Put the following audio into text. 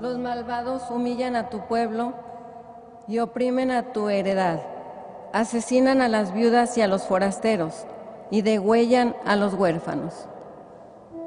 Los malvados humillan a tu pueblo y oprimen a tu heredad. Asesinan a las viudas y a los forasteros y degüellan a los huérfanos.